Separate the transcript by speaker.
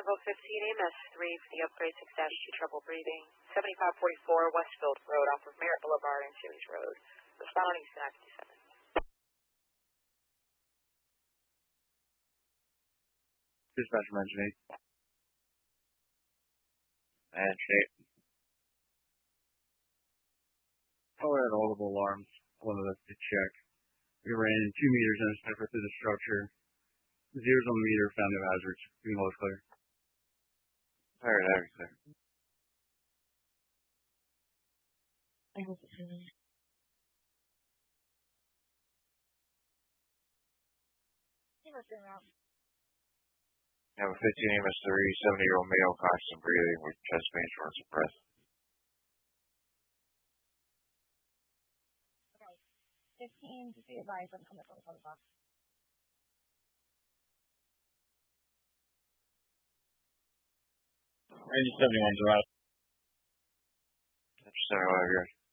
Speaker 1: Centerville 15, AMS 3 for the upgrade 6-2, trouble breathing. 7544 Westfield Road off of Merritt Boulevard and Series Road. Respond on Eastern I-57.
Speaker 2: Dispatch mention 8. And shape. Oh, we had audible alarms. One of us to check. We ran 2 meters and a sniffer through the structure. Zeros on the meter, found no hazards. Green was clear. Alright, everything.
Speaker 3: I hope it's really.
Speaker 2: Have a 15 AMS 3, 70-year-old male, constant breathing with chest pain, shortness of breath.
Speaker 3: Okay. 15, just be advised, I'm coming from the front box.
Speaker 2: Range 71's arrived. 71,